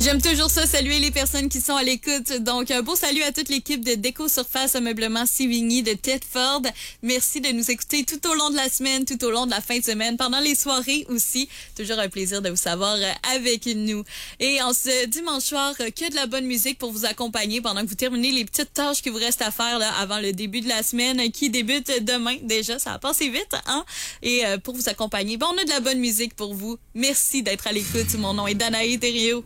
J'aime toujours ça, saluer les personnes qui sont à l'écoute. Donc, un beau salut à toute l'équipe de Déco Surface Ameublement Sévigny de Thetford. Merci de nous écouter tout au long de la semaine, tout au long de la fin de semaine, pendant les soirées aussi. Toujours un plaisir de vous savoir avec nous. Et en ce dimanche soir, que de la bonne musique pour vous accompagner pendant que vous terminez les petites tâches qui vous restent à faire là, avant le début de la semaine qui débute demain. Déjà, ça va passer vite, hein? Et pour vous accompagner, on a de la bonne musique pour vous. Merci d'être à l'écoute. Mon nom est Danae Thériault.